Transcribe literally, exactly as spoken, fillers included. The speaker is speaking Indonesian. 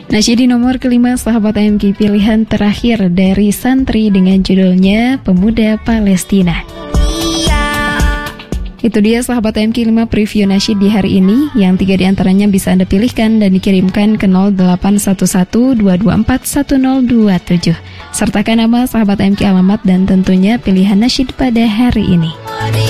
Nasyid di nomor kelima, sahabat M K, pilihan terakhir dari Santri dengan judulnya Pemuda Palestina. Itu dia sahabat M K lima preview nasyid di hari ini, yang tiga diantaranya bisa Anda pilihkan dan dikirimkan ke nol delapan satu satu dua dua empat satu nol dua tujuh. Sertakan nama sahabat M K, alamat, dan tentunya pilihan nasyid pada hari ini.